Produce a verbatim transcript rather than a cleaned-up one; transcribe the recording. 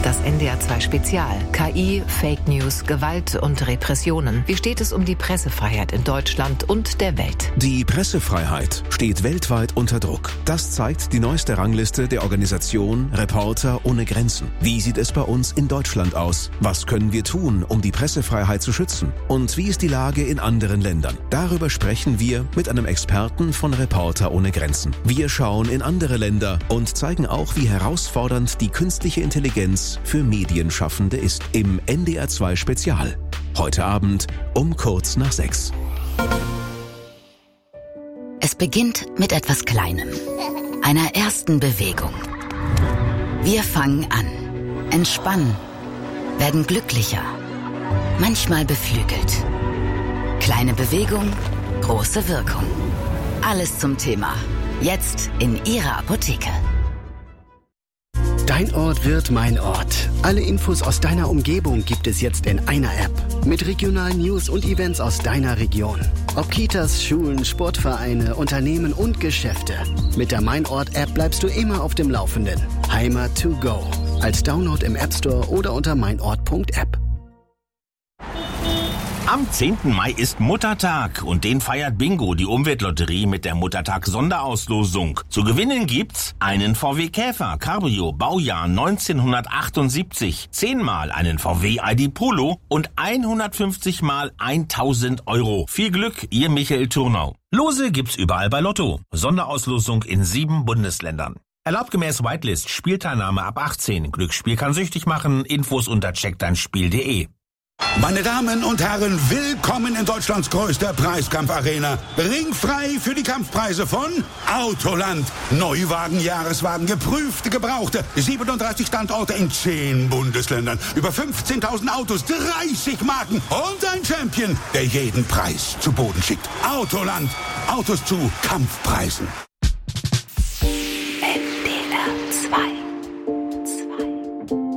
Das N D R zwei Spezial. K I, Fake News, Gewalt und Repressionen. Wie steht es um die Pressefreiheit in Deutschland und der Welt? Die Pressefreiheit steht weltweit unter Druck. Das zeigt die neueste Rangliste der Organisation Reporter ohne Grenzen. Wie sieht es bei uns in Deutschland aus? Was können wir tun, um die Pressefreiheit zu schützen? Und wie ist die Lage in anderen Ländern? Darüber sprechen wir mit einem Experten von Reporter ohne Grenzen. Wir schauen in andere Länder und zeigen auch, wie herausfordernd die künstliche Intelligenz für Medienschaffende ist. Im N D R zwei Spezial. Heute Abend um kurz nach sechs. Es beginnt mit etwas Kleinem. Einer ersten Bewegung. Wir fangen an, entspannen, werden glücklicher, manchmal beflügelt. Kleine Bewegung, große Wirkung. Alles zum Thema. Jetzt in Ihrer Apotheke. Dein Ort wird mein Ort. Alle Infos aus deiner Umgebung gibt es jetzt in einer App. Mit regionalen News und Events aus deiner Region. Ob Kitas, Schulen, Sportvereine, Unternehmen und Geschäfte. Mit der Mein Ort-App bleibst du immer auf dem Laufenden. Heimat to go. Als Download im App Store oder unter meinort punkt app. Am zehnten Mai ist Muttertag und den feiert Bingo, die Umweltlotterie, mit der Muttertag-Sonderauslosung. Zu gewinnen gibt's einen V W Käfer Cabrio Baujahr neunzehnhundertachtundsiebzig, zehnmal einen V W I D Polo und hundertfünfzig mal tausend Euro. Viel Glück, Ihr Michael Turnau. Lose gibt's überall bei Lotto. Sonderauslosung in sieben Bundesländern. Erlaubt gemäß Whitelist, Spielteilnahme ab achtzehn. Glücksspiel kann süchtig machen. Infos unter check dein spiel punkt de. Meine Damen und Herren, willkommen in Deutschlands größter Preiskampfarena. Ringfrei für die Kampfpreise von Autoland. Neuwagen, Jahreswagen, geprüfte, gebrauchte. siebenunddreißig Standorte in zehn Bundesländern. Über fünfzehntausend Autos, dreißig Marken und ein Champion, der jeden Preis zu Boden schickt. Autoland. Autos zu Kampfpreisen. N D R zwei.